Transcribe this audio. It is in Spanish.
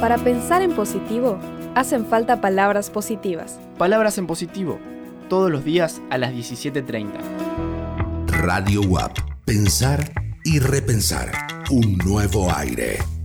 Para pensar en positivo, hacen falta palabras positivas. Palabras en positivo, todos los días a las 17:30. Radio UAP. Pensar y repensar. Un nuevo aire.